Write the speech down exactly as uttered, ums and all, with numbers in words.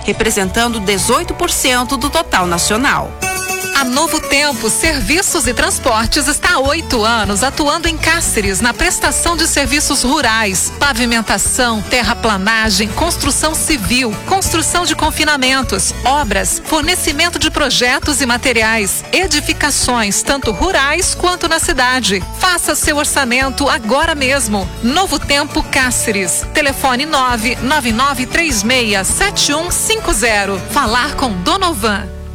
representando dezoito por cento do total nacional. A Novo Tempo Serviços e Transportes está há oito anos atuando em Cáceres na prestação de serviços rurais, pavimentação, terraplanagem, construção civil, construção de confinamentos, obras, fornecimento de projetos e materiais, edificações, tanto rurais quanto na cidade. Faça seu orçamento agora mesmo. Novo Tempo Cáceres. Telefone nove nove nove três seis sete um cinco zero. Falar com Donovan.